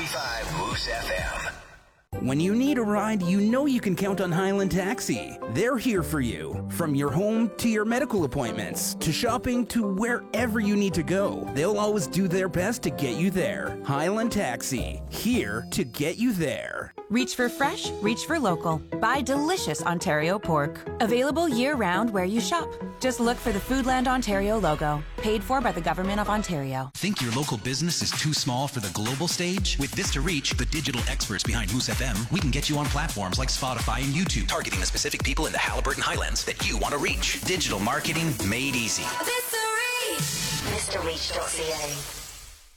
95 Moose FM. When you need a ride, you know you can count on Highland Taxi. They're here for you. From your home to your medical appointments, to shopping, to wherever you need to go. They'll always do their best to get you there. Highland Taxi, here to get you there. Reach for fresh, reach for local. Buy delicious Ontario pork. Available year-round where you shop. Just look for the Foodland Ontario logo. Paid for by the Government of Ontario. Think your local business is too small for the global stage? With Vista Reach, the digital experts behind Moose FM, we can get you on platforms like Spotify and YouTube, targeting the specific people in the Haliburton Highlands that you want to reach. Digital marketing made easy. VistaReach.ca